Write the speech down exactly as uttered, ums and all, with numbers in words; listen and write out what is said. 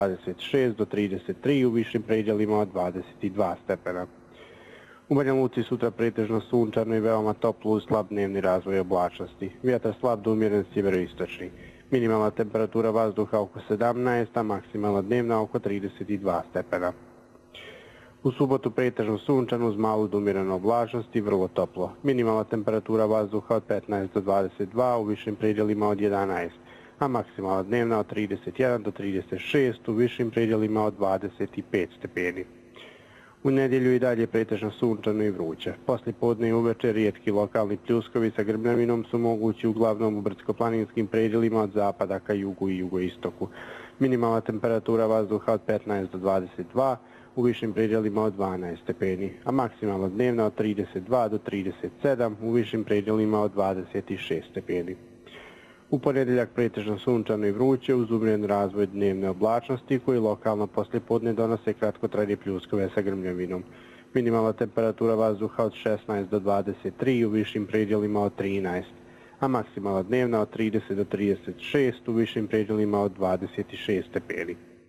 dvadeset šest do trideset tri, u višim predjelima od dvadeset dva stepena. U Banja Luci sutra pretežno sunčano i veoma toplo uz slab dnevni razvoj oblačnosti. Vjetar slab do umjeren sjeveroistočni. Minimalna temperatura vazduha oko sedamnaest, a maksimalna dnevna oko trideset dva stepena. U subotu pretežno sunčano uz malu do umjerenu oblačnost i vrlo toplo. Minimalna temperatura vazduha od petnaest do dvadeset dva, u višim predjelima od jedanaest, a maksimalna dnevna od trideset jedan do trideset šest, u višim predjelima od dvadeset pet stepeni. U nedjelju i dalje pretežno sunčano i vruće. Poslije podne i uveče rijetki lokalni pljuskovi sa grmljavinom su mogući uglavnom u brdsko-planinskim predjelima od zapada ka jugu i jugoistoku. Minimalna temperatura vazduha od petnaest do dvadeset dva, u višim predjelima od dvanaest stepeni, a maksimalna dnevna od trideset dva do trideset sedam, u višim predjelima od dvadeset šest stepeni. U ponedjeljak pretežno sunčano i vruće uz umjeren razvoj dnevne oblačnosti koji lokalno poslijepodne donose kratkotrajne pljuskove sa grmljavinom. Minimalna temperatura vazduha od šesnaest do dvadeset tri, u višim predjelima od trinaest, a maksimalna dnevna od trideset do trideset šest, u višim predjelima od dvadeset šest stepeni.